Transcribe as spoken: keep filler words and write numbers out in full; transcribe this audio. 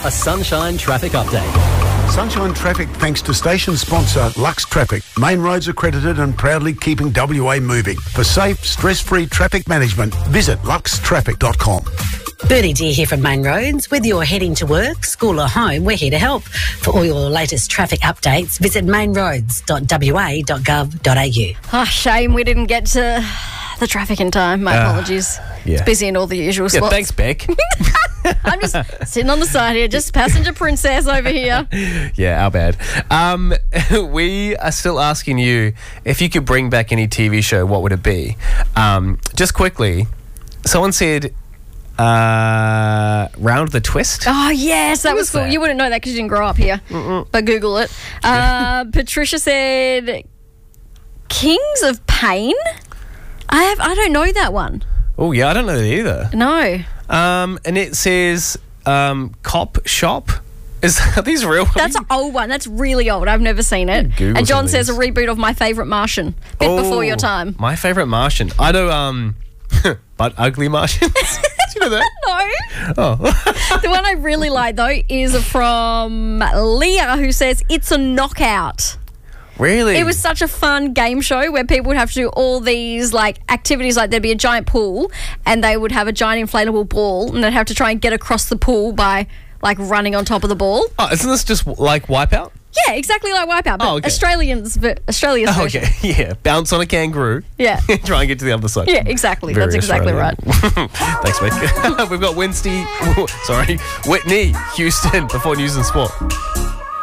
a Sunshine Traffic Update. Sunshine Traffic thanks to station sponsor Lux Traffic. Main roads accredited and proudly keeping W A moving. For safe, stress-free traffic management, visit lux traffic dot com. Bernie Deer here from Main Roads. Whether you're heading to work, school or home, we're here to help. For all your latest traffic updates, visit main roads dot w a dot gov dot a u. Oh, shame we didn't get to the traffic in time. My Uh, apologies. yeah. It's busy in all the usual Yeah, spots. thanks, Beck. I'm just sitting on the side here, just passenger princess over here. Yeah, our bad. Um, we are still asking you if you could bring back any T V show, what would it be? Um, just quickly, someone said uh, Round the Twist. Oh, yes, that What was is cool. that? You wouldn't know that because you didn't grow up here, but Google it. Uh, Patricia said Kings of Pain. I have. I don't know that one. Oh, yeah, I don't know that either. No. Um, and it says um, Cop Shop. Is are these real? That's an old one. That's really old. I've never seen it. Google and John some says a things. reboot of My Favourite Martian. Bit Oh, before your time. My Favourite Martian. I know, um, but Ugly Martians. Do you know that? No. Oh. The one I really like, though, is from Leah, who says It's a Knockout. Really? It was such a fun game show where people would have to do all these like activities, like there'd be a giant pool and they would have a giant inflatable ball and they'd have to try and get across the pool by like running on top of the ball. Oh, isn't this just like Wipeout? Yeah, exactly like Wipeout, but Oh, okay. Australians, but Australia's Oh, version. okay. Yeah. Bounce on a kangaroo. Yeah. Try and get to the other side. Yeah, exactly. Very That's exactly Australian. right. Thanks, mate. We've got Wednesday, sorry, Whitney, Houston before news and sport.